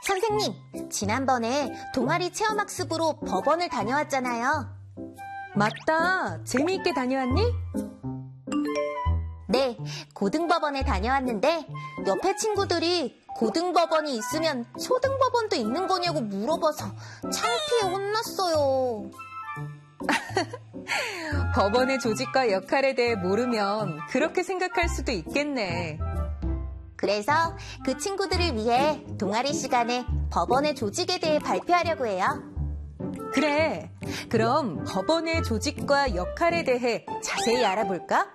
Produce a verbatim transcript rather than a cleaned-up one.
선생님, 지난번에 동아리 체험학습으로 법원을 다녀왔잖아요. 맞다. 재미있게 다녀왔니? 네, 고등법원에 다녀왔는데 옆에 친구들이 고등법원이 있으면 초등법원도 있는 거냐고 물어봐서 창피해 혼났어요. 법원의 조직과 역할에 대해 모르면 그렇게 생각할 수도 있겠네. 그래서 그 친구들을 위해 동아리 시간에 법원의 조직에 대해 발표하려고 해요. 그래. 그럼 법원의 조직과 역할에 대해 자세히 알아볼까?